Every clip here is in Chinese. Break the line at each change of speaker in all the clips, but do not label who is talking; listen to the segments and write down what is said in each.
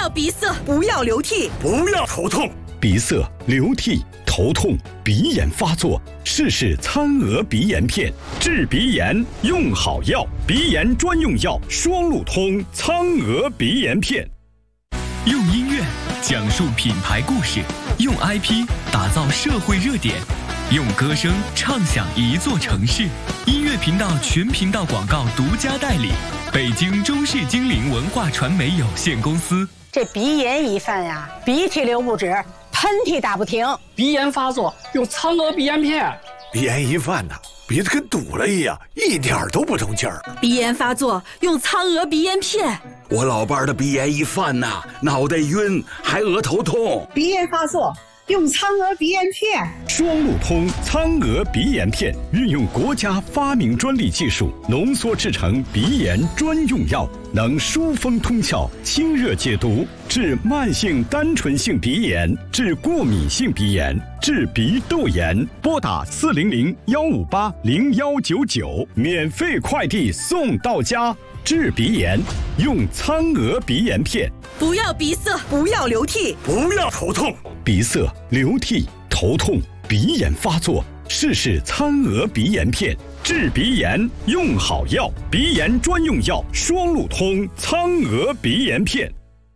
要鼻塞，
不要流涕，
不要头痛。
鼻塞、流涕、头痛、鼻炎发作，试试苍鹅鼻炎片，治鼻炎用好药，鼻炎专用药双路通苍鹅鼻炎片。
用音乐讲述品牌故事，用 IP 打造社会热点，用歌声唱响一座城市。音乐频道全频道广告独家代理，北京中视精灵文化传媒有限公司。
这鼻炎一犯呀，鼻涕流不止，喷嚏打不停。
鼻炎发作用苍鹅鼻炎片。
鼻炎一犯呢，鼻子跟堵了一样，一点都不通气儿。
鼻炎发作用苍鹅鼻炎片。
我老伴儿的鼻炎一犯呐，脑袋晕，还额头痛。
鼻炎发作用苍鹅鼻炎片。
双路通苍鹅鼻炎片运用国家发明专利技术，浓缩制成鼻炎专用药，能疏风通窍、清热解毒，治慢性单纯性鼻炎，治过敏性鼻炎，治鼻窦炎。拨打400-158-0199，免费快递送到家。治鼻炎用苍鹅鼻炎片。
不要鼻塞，
不要流涕，
不要头痛。
鼻塞、流涕、头痛、鼻炎发作，试试苍鹅鼻炎片，治鼻炎用好药，鼻炎专用药双路通苍鹅鼻炎片。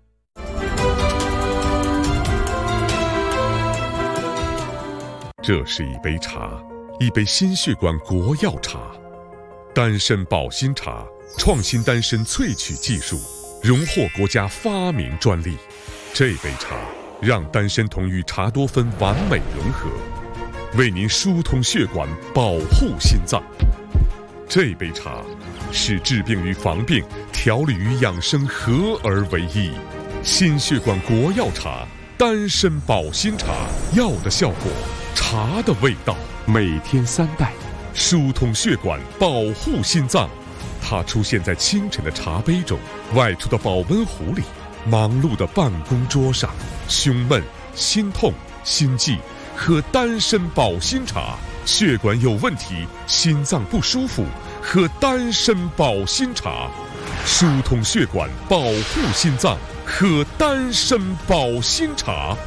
这是一杯茶，一杯心血管国药茶，丹参保心茶，创新丹参萃取技术，荣获国家发明专利。这杯茶让丹参酮与茶多酚完美融合，为您疏通血管，保护心脏。这杯茶使治病与防病、调理与养生合而为一。心血管国药茶，丹参保心茶，药的效果，茶的味道，每天3袋，疏通血管，保护心脏。它出现在清晨的茶杯中，外出的保温壶里，忙碌的办公桌上。胸闷、心痛、心悸，喝丹参保心茶；血管有问题、心脏不舒服，喝丹参保心茶。疏通血管，保护心脏，喝丹参保心茶。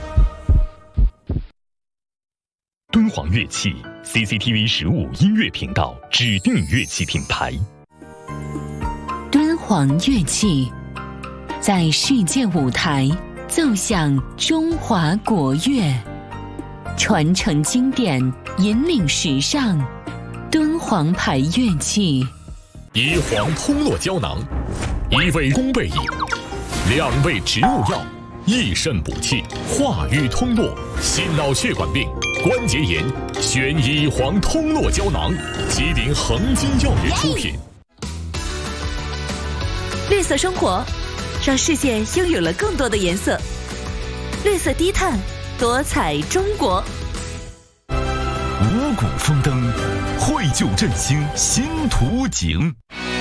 敦煌乐器 CCTV 15音乐频道指定乐器品牌。
敦煌乐器在世界舞台奏响中华国乐，传承经典，引领时尚。敦煌牌乐器，
宜黄通络胶囊，1味宫贝饮，2味植物药，益肾补气，化瘀通络，心脑血管病、关节炎，选宜黄通络胶囊，吉林恒金药业出品。
绿色生活，让世界拥有了更多的颜色。绿色低碳，多彩中国。
五谷丰登，绘就振兴新图景。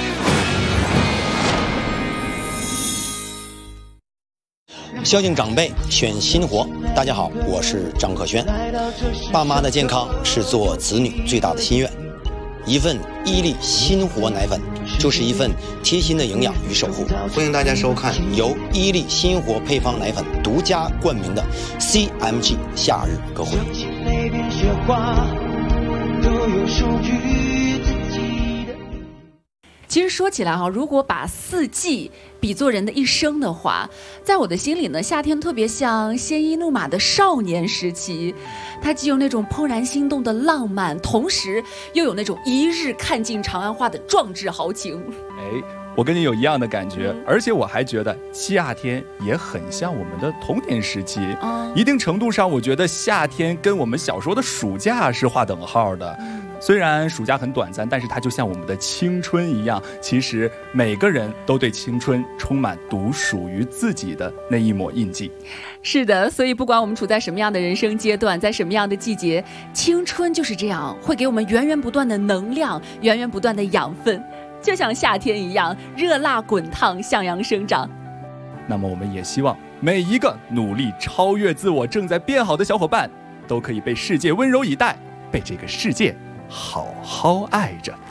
孝敬长辈，选新活。大家好，我是张可轩。爸妈的健康是做子女最大的心愿。一份伊利新活奶粉，就是一份贴心的营养与守护。欢迎大家收看由伊利新活配方奶粉独家冠名的 CMG 夏日歌会。
其实说起来哈，如果把4季比作人的一生的话，在我的心里呢，夏天特别像鲜衣怒马的少年时期，它既有那种怦然心动的浪漫，同时又有那种一日看尽长安花的壮志豪情。
我跟你有一样的感觉，而且我还觉得夏天也很像我们的童年时期。一定程度上，我觉得夏天跟我们小时候的暑假是划等号的。虽然暑假很短暂，但是它就像我们的青春一样，其实每个人都对青春充满独属于自己的那一抹印记。
是的，所以不管我们处在什么样的人生阶段，在什么样的季节，青春就是这样，会给我们源源不断的能量，源源不断的养分，就像夏天一样，热辣滚烫，向阳生长。
那么我们也希望每一个努力超越自我、正在变好的小伙伴，都可以被世界温柔以待，被这个世界好好爱着。